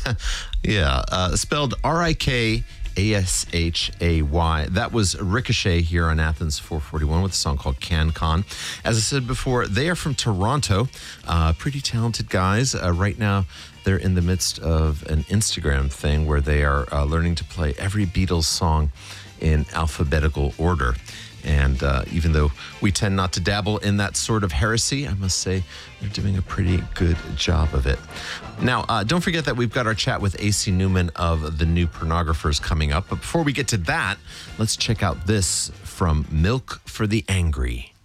Yeah, spelled Rikashay. That was Ricochet here on Athens 441 with a song called Can Con. As I said before, they are from Toronto. Pretty talented guys. Right now, they're in the midst of an Instagram thing where they are learning to play every Beatles song in alphabetical order. And even though we tend not to dabble in that sort of heresy, I must say they're doing a pretty good job of it. Now, don't forget that we've got our chat with AC Newman of The New Pornographers coming up. But before we get to that, let's check out this from Milk for the Angry.